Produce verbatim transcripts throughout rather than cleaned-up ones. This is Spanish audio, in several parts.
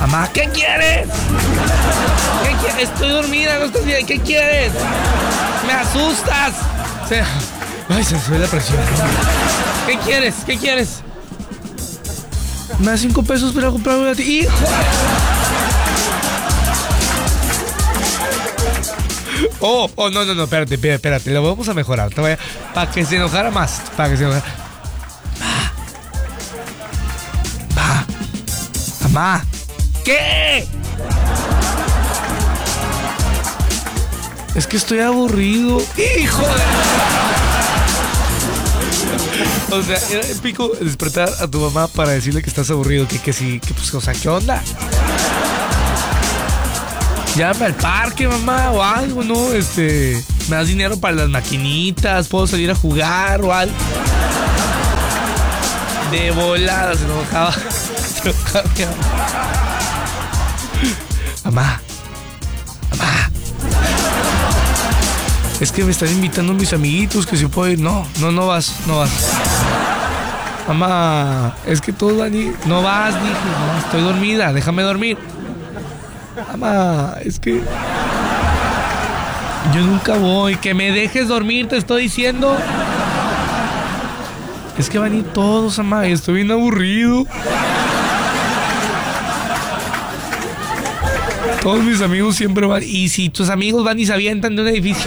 Mamá, ¿qué quieres? ¿Qué quieres? Estoy dormida, no estás bien. ¿Qué quieres? Me asustas. Se... Ay, se me sube la presión. ¿Qué quieres? ¿Qué quieres? Me das cinco pesos para comprarme a ti. ¡Hijo! Oh, oh, no, no, no, espérate, espérate, espérate. Lo vamos a mejorar. Te voy a... Para que se enojara más. Para que se enojara. Va. Va. Mamá. ¿Qué? Es que estoy aburrido. ¡Hijo de... O sea, era épico despertar a tu mamá para decirle que estás aburrido. Que, que sí, que pues, o sea, ¿qué onda? Llámame al parque, mamá, o algo, ¿no? Este, me das dinero para las maquinitas, puedo salir a jugar o algo. De volada se enojaba. Se enojaba mi mamá. Mamá. Mamá. Es que me están invitando mis amiguitos, que si puedo ir. No, no, no vas, no vas. Mamá, es que todos van a ir. No vas, dije, no, estoy dormida, déjame dormir. Mamá, es que yo nunca voy. Que me dejes dormir, te estoy diciendo. Es que van a ir todos, mamá, y estoy bien aburrido. Todos mis amigos siempre van. Y si tus amigos van y se avientan de un edificio.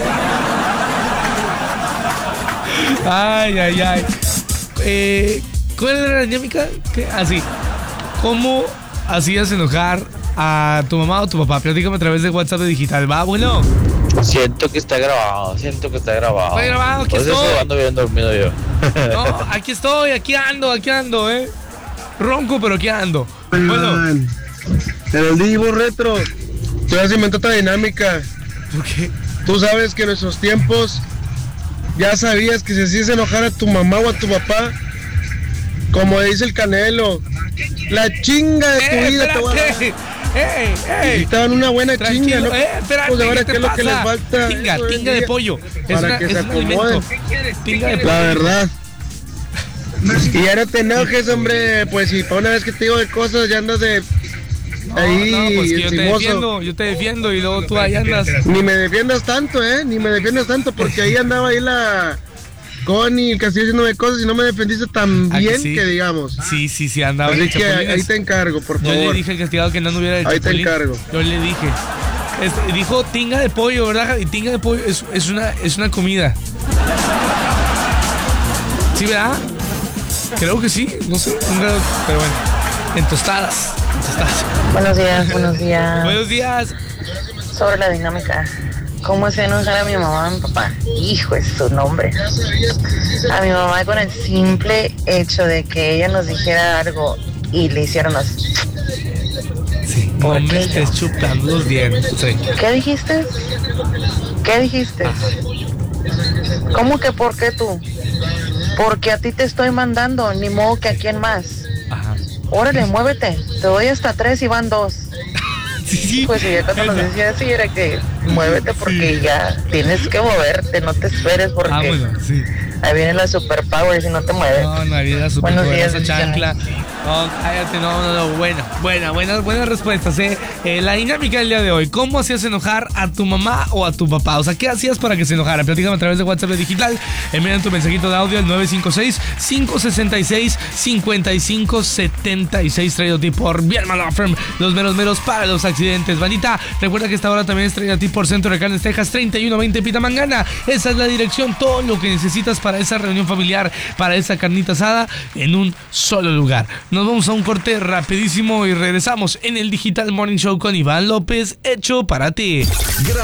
Ay, ay, ay. Eh, ¿Cuál era la dinámica? Así. ¿Cómo hacías enojar a tu mamá o tu papá? Platícame a través de WhatsApp de digital. Va, bueno. Siento que está grabado, siento que está grabado. Está grabado, aquí estoy. estoy. Ando bien dormido yo. No, aquí estoy, aquí ando, aquí ando, eh. Ronco, pero aquí ando. Bueno. En el Divo Retro, te vas a inventar otra dinámica. ¿Por qué? Tú sabes que en nuestros tiempos ya sabías que si hacías enojar a tu mamá o a tu papá, como dice el Canelo, la chinga de tu eh, vida te va a dar. ¡Ey, ey! Y te dan una buena Tranquilo, chinga, ¿no? eh, espérate, Pues ahora ¿qué qué te es lo que pasa? les falta. Tinga, Eso tinga es de pollo. Es, para una, que es se un alimento. acomoden. Tinga de pollo. La verdad. Y ya no te enojes, hombre. Pues si para una vez que te digo de cosas ya andas de No, ahí, no, pues que yo te encimoso. defiendo, yo te defiendo y luego tú ahí andas. Ni me defiendas tanto, eh, ni me defiendas tanto, porque ahí andaba ahí la Connie, el Castillo diciéndome cosas y no me defendiste tan ¿A que bien sí? que digamos. Sí, sí, sí, andaba. Así en que ahí, chapulines. ahí te encargo, por Yo favor. le dije al castigado que no anduviera el Ahí te chapulín. encargo. Yo le dije. Este, dijo tinga de pollo, ¿verdad? Y tinga de pollo es, es, una, es una comida. ¿Sí, verdad? Creo que sí, no sé. Nunca, pero bueno. En tostadas. En tostadas. Buenos días, buenos días. Buenos días. Sobre la dinámica. ¿Cómo se enojar a mi mamá y a mi papá? Hijo es su nombre. A mi mamá con el simple hecho de que ella nos dijera algo y le hicieron así. Sí, no ¿Por me qué estés yo? chupando los dientes. Sí. ¿Qué dijiste? ¿Qué dijiste? ¿Cómo que por qué tú? Porque a ti te estoy mandando, ni modo que a quién más. Ajá. Órale, muévete. Te doy hasta tres y van dos. Sí, sí. Pues ella cuando nos decía así era que muévete porque Sí. ya tienes que moverte, no te esperes porque Ah, bueno, sí. ahí vienen las superpowers y no te mueves. No, Navidad, super Buenos días, esa chancla. bendiciones. No, cállate, no, no, no. Buena, buena, buenas, buenas respuestas, ¿eh? eh. La dinámica del día de hoy. ¿Cómo hacías enojar a tu mamá o a tu papá? O sea, ¿qué hacías para que se enojara? Platícame a través de WhatsApp digital. Envían tu mensajito de audio al nueve cinco seis, cinco seis seis, cinco cinco siete seis. Traído a ti por Bielman Law Firm. Los meros meros para los accidentes. Bandita, recuerda que esta hora también es traída a ti por Centro de Carnes Texas, treinta y uno veinte Pitamangana. Esa es la dirección. Todo lo que necesitas para esa reunión familiar, para esa carnita asada, en un solo lugar. Nos vamos a un corte rapidísimo y regresamos en el Digital Morning Show con Iván López, hecho para ti.